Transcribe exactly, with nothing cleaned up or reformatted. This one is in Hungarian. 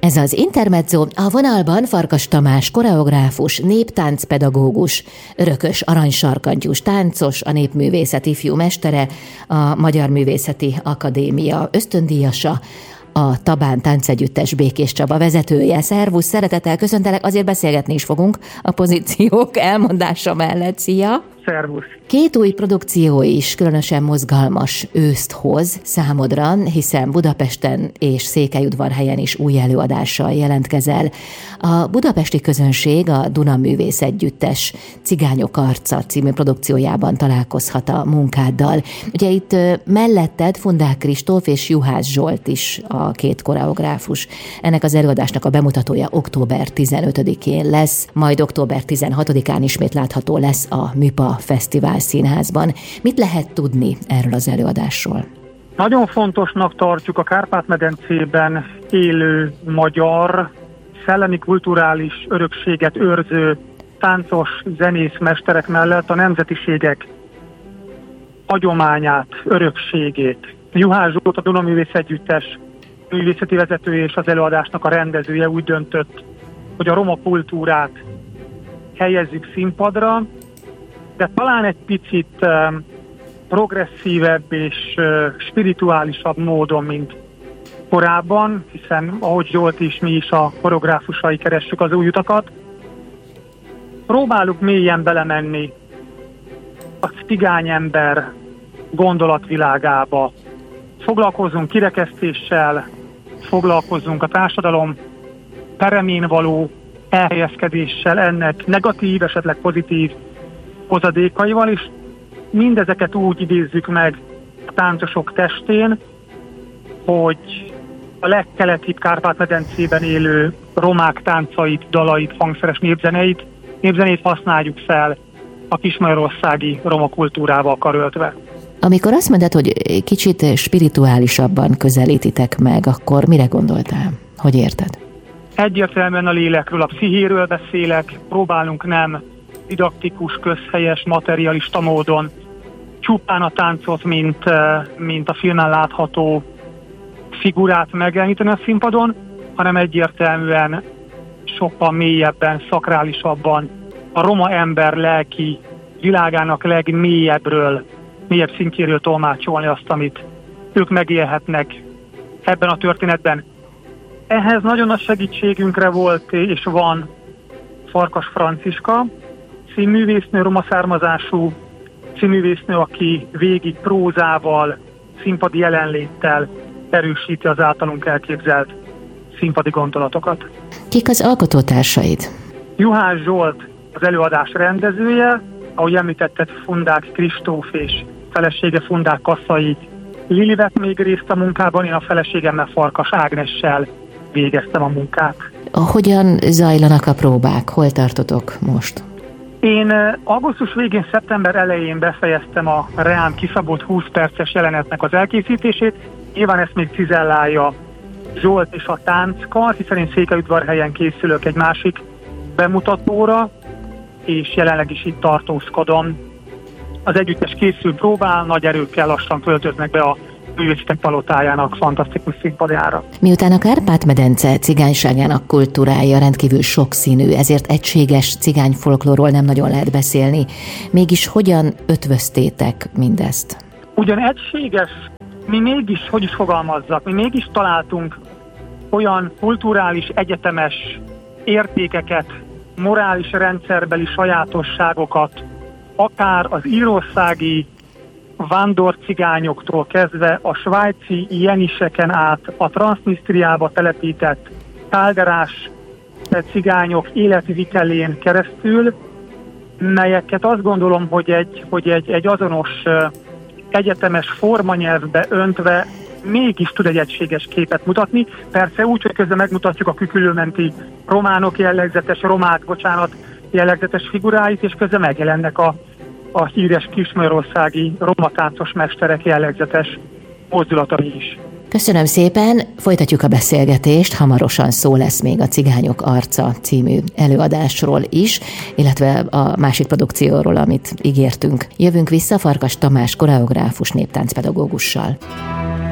Ez az Intermezzo, a vonalban Farkas Tamás koreográfus, néptáncpedagógus, örökös aranysarkantyús táncos, a Népművészet ifjú mestere, a Magyar Művészeti Akadémia ösztöndíjasa, a Tabán Táncegyüttes Békés Csaba vezetője. Szervusz, szeretettel köszöntelek, azért beszélgetni is fogunk a pozíciók elmondása mellett. Szia! Szervusz! Két új produkció is különösen mozgalmas őszt hoz számodra, hiszen Budapesten és Székelyudvarhelyen is új előadással jelentkezel. A budapesti közönség a Duna Művész Együttes Cigányok arca című produkciójában találkozhat a munkáddal. Ugye itt melletted Fundák Kristóf és Juhász Zsolt is a két koreográfus. Ennek az előadásnak a bemutatója október tizenötödikén lesz, majd október tizenhatodikán ismét látható lesz a Műpa Fesztivál Színházban. Mit lehet tudni erről az előadásról? Nagyon fontosnak tartjuk a Kárpát-medencében élő magyar, szellemi kulturális örökséget őrző táncos, zenész mesterek mellett a nemzetiségek hagyományát, örökségét. Juhász Zsolt, a Duna Művész Együttes művészeti vezetője és az előadásnak a rendezője úgy döntött, hogy a roma kultúrát helyezzük színpadra, de talán egy picit progresszívebb és spirituálisabb módon, mint korábban, hiszen ahogy Zsolt is, mi is a koreográfusai keressük az új utakat. Próbálunk mélyen belemenni a cigányember gondolatvilágába. Foglalkozunk kirekesztéssel, foglalkozunk a társadalom peremén való elhelyezkedéssel, ennek negatív, esetleg pozitív hozadékaival, és mindezeket úgy idézzük meg a táncosok testén, hogy a legkeletibb Kárpát-medencében élő romák táncait, dalait, hangszeres népzeneit, népzenét használjuk fel a kismajarországi roma kultúrával karöltve. Amikor azt mondod, hogy kicsit spirituálisabban közelítitek meg, akkor mire gondoltál? Hogy érted? Egyértelműen a lélekről, a pszichéről beszélek, próbálunk nem didaktikus, közhelyes, materialista módon csupán a táncot, mint, mint a filmen látható figurát megjeleníteni a színpadon, hanem egyértelműen sokkal mélyebben, szakrálisabban a roma ember lelki világának legmélyebbről, mélyebb szintjéről tolmácsolni azt, amit ők megélhetnek ebben a történetben. Ehhez nagyon nagy segítségünkre volt és van Farkas Franciska, színművésznő, roma származású színművésznő, aki végig prózával, színpadi jelenléttel erősíti az általunk elképzelt színpadi gondolatokat. Kik az alkotótársaid? Juhász Zsolt az előadás rendezője, ahogy említetted, Fundák Kristóf és felesége Fundák Kaszai Lili vett még részt a munkában, én a feleségemmel, Farkas Ágnessel végeztem a munkát. Hogyan zajlanak a próbák? Hol tartotok most? Én augusztus végén, szeptember elején befejeztem a reám kiszabott húsz perces jelenetnek az elkészítését. Nyilván ezt még cizellálja Zsolt és a tánckar, hiszen én Székelyudvarhelyen készülök egy másik bemutatóra, és jelenleg is itt tartózkodom. Az együttes készül, próbál, nagy erőkkel lassan költöznek be a Művészetek Palotájának fantasztikus színpadjára. Miután a Kárpát-medence cigányságának kultúrája rendkívül sokszínű, ezért egységes cigányfolklórról nem nagyon lehet beszélni. Mégis hogyan ötvöztétek mindezt? Ugyan egységes, mi mégis, hogy is fogalmazzak, mi mégis találtunk olyan kulturális, egyetemes értékeket, morális rendszerbeli sajátosságokat, akár az írországi vándorcigányoktól kezdve a svájci jeniseken át a Transnisztriába telepített tálderás cigányok életvitelén keresztül, melyeket azt gondolom, hogy egy, hogy egy, egy azonos egyetemes formanyelvbe öntve mégis tud egy egységes képet mutatni. Persze úgy, hogy közben megmutatjuk a kükülőmenti románok jellegzetes, romák, bocsánat, jellegzetes figuráit, és közben megjelennek a a híres kismajarországi roma táncos mesterek jellegzetes mozdulatai is. Köszönöm szépen, folytatjuk a beszélgetést, hamarosan szó lesz még a Cigányok arca című előadásról is, illetve a másik produkcióról, amit ígértünk. Jövünk vissza Farkas Tamás koreográfus néptáncpedagógussal.